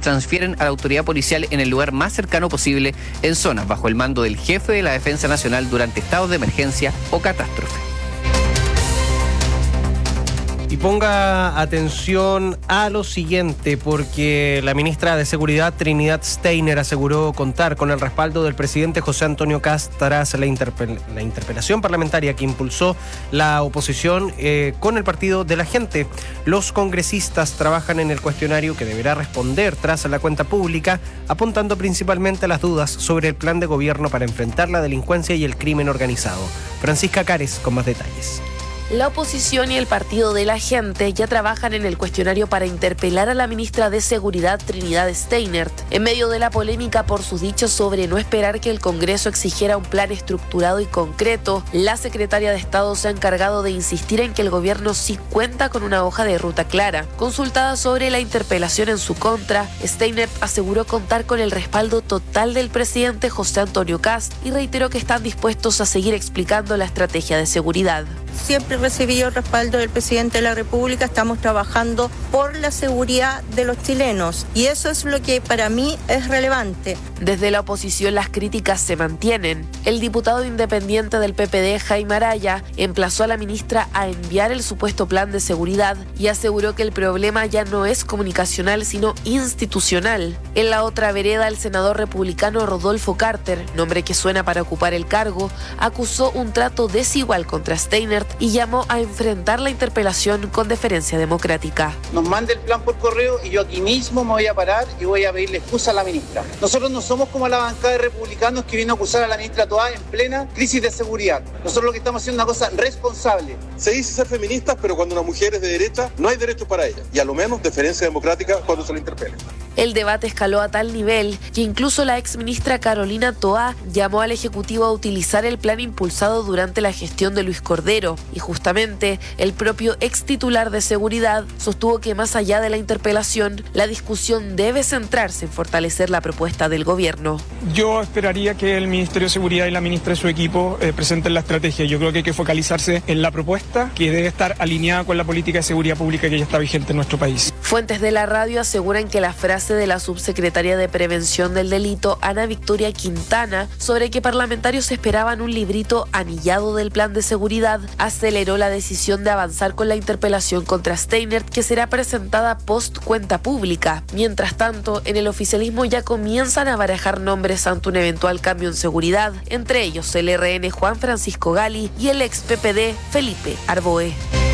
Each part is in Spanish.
transfieren a la autoridad policial en el lugar más cercano posible en zonas bajo el mando del jefe de la Defensa Nacional durante estados de emergencia o catástrofe. Y ponga atención a lo siguiente, porque la ministra de Seguridad, Trinidad Steiner, aseguró contar con el respaldo del presidente José Antonio Kast tras la interpelación parlamentaria que impulsó la oposición con el Partido de la Gente. Los congresistas trabajan en el cuestionario que deberá responder tras la cuenta pública, apuntando principalmente a las dudas sobre el plan de gobierno para enfrentar la delincuencia y el crimen organizado. Francisca Cares con más detalles. La oposición y el Partido de la Gente ya trabajan en el cuestionario para interpelar a la ministra de Seguridad, Trinidad Steiner, en medio de la polémica por sus dichos sobre no esperar que el Congreso exigiera un plan estructurado y concreto. La secretaria de Estado se ha encargado de insistir en que el gobierno sí cuenta con una hoja de ruta clara. Consultada sobre la interpelación en su contra, Steiner aseguró contar con el respaldo total del presidente José Antonio Kast y reiteró que están dispuestos a seguir explicando la estrategia de seguridad. Siempre recibí el respaldo del presidente de la República, estamos trabajando por la seguridad de los chilenos y eso es lo que para mí es relevante. Desde la oposición las críticas se mantienen. El diputado independiente del PPD, Jaime Araya, emplazó a la ministra a enviar el supuesto plan de seguridad y aseguró que el problema ya no es comunicacional sino institucional. En la otra vereda, el senador republicano Rodolfo Carter, nombre que suena para ocupar el cargo, acusó un trato desigual contra Steiner y llamó a enfrentar la interpelación con deferencia democrática. Nos mande el plan por correo y yo aquí mismo me voy a parar y voy a pedirle excusa a la ministra. Nosotros no somos como la bancada de republicanos que vino a acusar a la ministra Toá en plena crisis de seguridad. Nosotros lo que estamos haciendo es una cosa responsable. Se dice ser feministas, pero cuando una mujer es de derecha, no hay derechos para ella. Y a lo menos deferencia democrática cuando se la interpele. El debate escaló a tal nivel que incluso la exministra Carolina Toá llamó al Ejecutivo a utilizar el plan impulsado durante la gestión de Luis Cordero. Y justamente el propio ex titular de Seguridad sostuvo que más allá de la interpelación, la discusión debe centrarse en fortalecer la propuesta del gobierno. Yo esperaría que el Ministerio de Seguridad y la ministra de su equipo presenten la estrategia. Yo creo que hay que focalizarse en la propuesta que debe estar alineada con la política de seguridad pública que ya está vigente en nuestro país. Fuentes de la radio aseguran que la frase de la subsecretaria de Prevención del Delito, Ana Victoria Quintana, sobre que parlamentarios esperaban un librito anillado del plan de seguridad, aceleró la decisión de avanzar con la interpelación contra Steiner, que será presentada post cuenta pública. Mientras tanto, en el oficialismo ya comienzan a barajar nombres ante un eventual cambio en seguridad, entre ellos el RN Juan Francisco Gali y el ex PPD Felipe Arboe.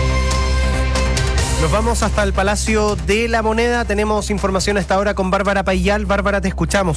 Nos vamos hasta el Palacio de la Moneda. Tenemos información a esta hora con Bárbara Payal. Bárbara, te escuchamos.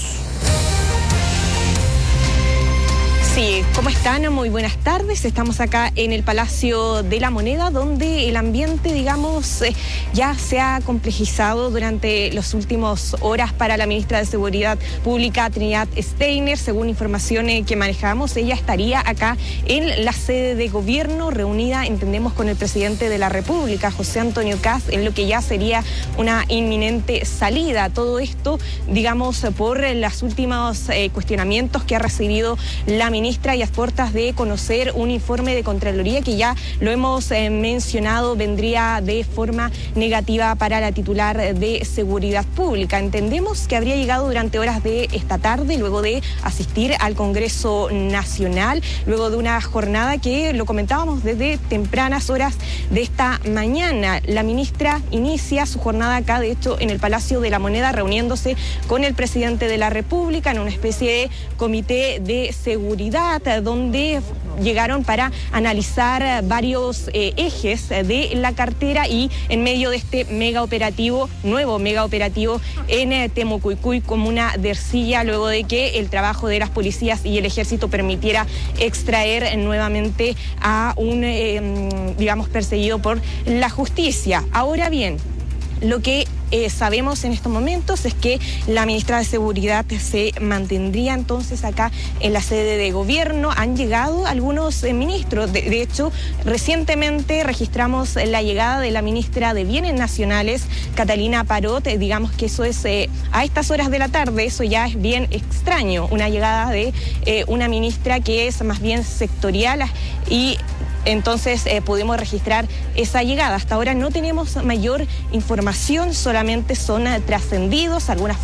Sí, ¿cómo están? Muy buenas tardes. Estamos acá en el Palacio de la Moneda, donde el ambiente, digamos, ya se ha complejizado durante las últimas horas para la ministra de Seguridad Pública, Trinidad Steiner. Según información que manejamos, ella estaría acá en la sede de gobierno, reunida, entendemos, con el presidente de la República, José Antonio Kast, en lo que ya sería una inminente salida. Todo esto, digamos, por los últimos cuestionamientos que ha recibido la ministra y a puertas de conocer un informe de Contraloría que ya lo hemos mencionado, vendría de forma negativa para la titular de Seguridad Pública. Entendemos que habría llegado durante horas de esta tarde, luego de asistir al Congreso Nacional, luego de una jornada que lo comentábamos desde tempranas horas de esta mañana. La ministra inicia su jornada acá, de hecho, en el Palacio de la Moneda, reuniéndose con el presidente de la República en una especie de comité de seguridad, donde llegaron para analizar varios ejes de la cartera y en medio de este nuevo mega operativo en Temucuicui, comuna de Ercilla, luego de que el trabajo de las policías y el ejército permitiera extraer nuevamente a un, perseguido por la justicia. Ahora bien, lo que sabemos en estos momentos es que la ministra de Seguridad se mantendría entonces acá en la sede de gobierno. Han llegado algunos ministros. De hecho, recientemente registramos la llegada de la ministra de Bienes Nacionales, Catalina Parot. Digamos que eso es a estas horas de la tarde, eso ya es bien extraño, una llegada de una ministra que es más bien sectorial y entonces pudimos registrar esa llegada. Hasta ahora no tenemos mayor información, solamente son trascendidos algunas